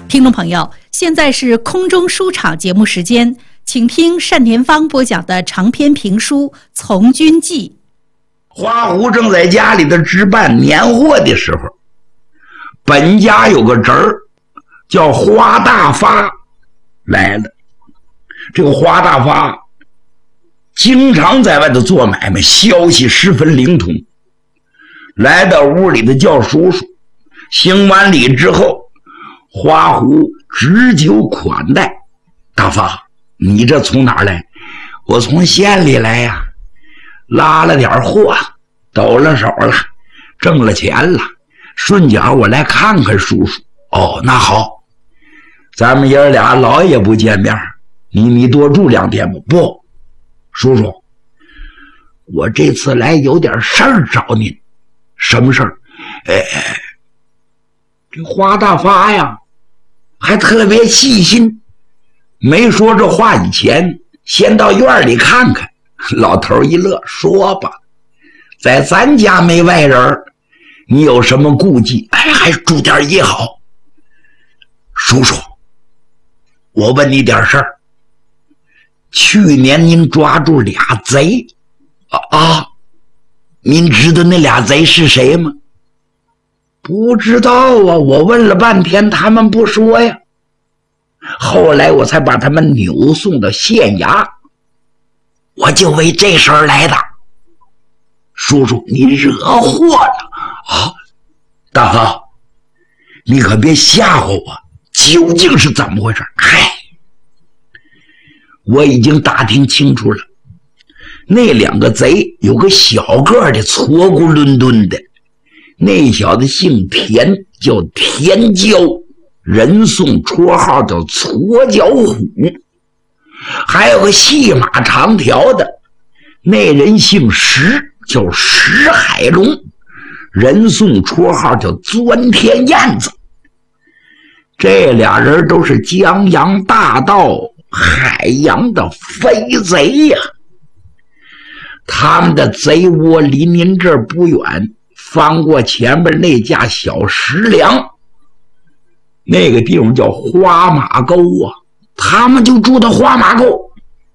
听众朋友，现在是空中书场节目时间，请听单田芳播讲的长篇评书《从军记》。 花狐正在家里的置办年货的时候，本家有个侄儿叫花大发来了。这个花大发经常在外头做买卖，消息十分灵通。来到屋里的叫叔叔，行完礼之后，花狐直酒款待。大发，你这从哪儿来？我从县里来呀，拉了点货，抖了手了，挣了钱了，顺脚我来看看叔叔。哦，那好，咱们爷俩老也不见面，你多住2天吧。不，叔叔，我这次来有点事儿找您。什么事儿？这花大发呀还特别细心，没说这话以前先到院里看看。老头一乐，说吧，在咱家没外人，你有什么顾忌？还住点也好。叔叔，我问你点事儿。去年您抓住俩贼您知道那俩贼是谁吗？不知道啊，我问了半天他们不说呀。后来我才把他们扭送到县衙，我就为这事儿来的。叔叔，你惹祸了啊！大发，你可别吓唬我，究竟是怎么回事？我已经打听清楚了，那2个贼有个小个的矬咕伦敦的，那小子姓田，叫田娇，人送绰号叫矬脚虎。还有个细马长条的，那人姓石，叫石海龙，人送绰号叫钻天燕子。这俩人都是江洋大盗，海洋的飞贼呀。他们的贼窝离您这儿不远，翻过前面那架小石梁，那个地方叫花马沟啊，他们就住到花马沟。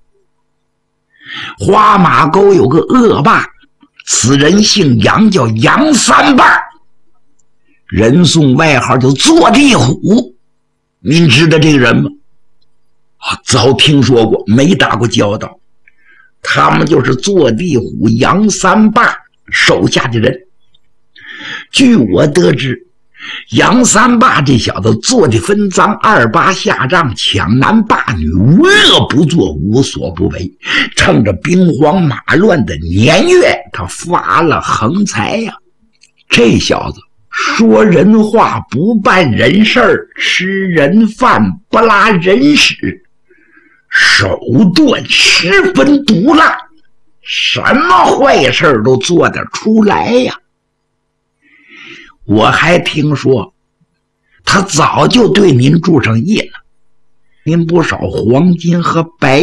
花马沟有个恶霸，此人姓杨，叫杨三半，人送外号叫坐地虎。您知道这个人吗？早听说过，没打过交道。他们就是坐地虎杨三霸手下的人。据我得知，杨三霸这小子做的分赃，28下账，抢男霸女，无恶不作，无所不为。趁着兵荒马乱的年月，他发了横财呀。这小子说人话，不办人事，吃人饭，不拉人屎，手段十分毒辣，什么坏事都做得出来呀。我还听说他早就对您注上意了，您不少黄金和白